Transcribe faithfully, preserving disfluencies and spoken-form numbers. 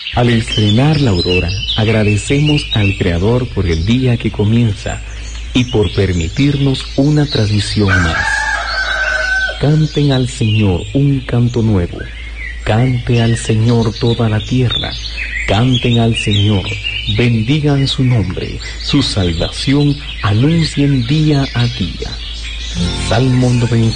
Al estrenar la aurora, agradecemos al Creador por el día que comienza y por permitirnos una tradición más. Canten al Señor un canto nuevo, cante al Señor toda la tierra, canten al Señor, bendigan su nombre, su salvación anuncien día a día. Salmo noventa